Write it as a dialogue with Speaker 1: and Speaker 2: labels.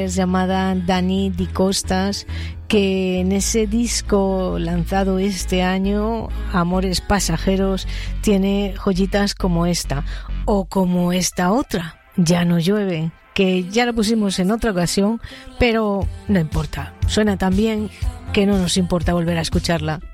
Speaker 1: Es llamada Dani Di Costas, que en ese disco lanzado este año, Amores Pasajeros, tiene joyitas como esta, o como esta otra, Ya no llueve, que ya la pusimos en otra ocasión, pero no importa, suena tan bien que no nos importa volver a escucharla.